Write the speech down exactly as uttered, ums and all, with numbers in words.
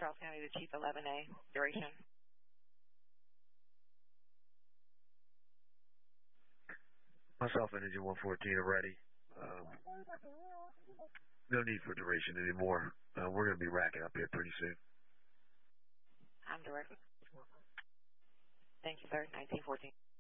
Charles County to Chief eleven A. Duration. Myself and Engine one fourteen are ready. Um, no need for duration anymore. Uh, we're going to be racking up here pretty soon. I'm direct. Thank you, sir. nineteen fourteen.